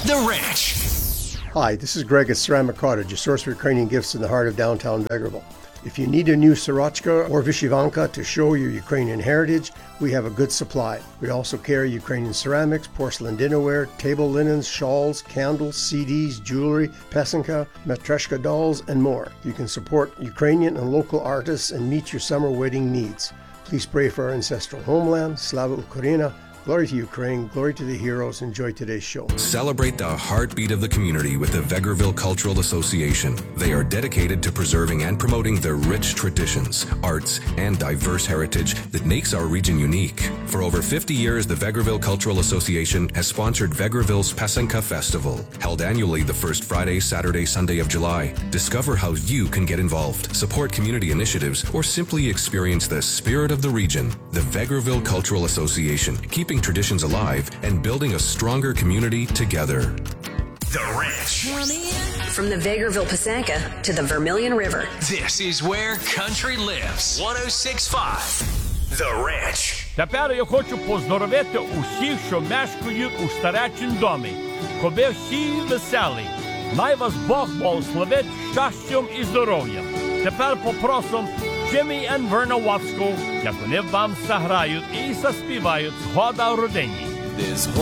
The Ranch. Hi, this is Greg at Ceramic Cottage, your source for Ukrainian gifts in the heart of downtown Vegreville. If you need a new sorochka or vyshyvanka to show your Ukrainian heritage, we have a good supply. We also carry Ukrainian ceramics, porcelain dinnerware, table linens, shawls, candles, CDs, jewelry, pesanka, matryoshka dolls, and more. You can support Ukrainian and local artists and meet your summer wedding needs. Please pray for our ancestral homeland. Slava Ukraina. Glory to Ukraine, glory to the heroes. Enjoy today's show. Celebrate the heartbeat of the community with the Vegreville Cultural Association. They are dedicated to preserving and promoting the rich traditions, arts, and diverse heritage that makes our region unique. For over 50 years, the Vegreville Cultural Association has sponsored Vegreville's Pesanka Festival, held annually the first Friday, Saturday, Sunday of July. Discover how you can get involved, support community initiatives, or simply experience the spirit of the region. The Vegreville Cultural Association, keeping traditions alive and building a stronger community together. The Ranch. From the Vegreville Pesanka to the Vermilion River. This is where country lives. 106.5. The Ranch. Тепер я хочу поздоровити усіх, що мешкають у старечім домі. Коби всі веселі. Най вас Бог благословить щастям і здоров'ям. Тепер попросим Jimmy and Verna Watsko, як вони вам заграють і заспівають «Згода в родині».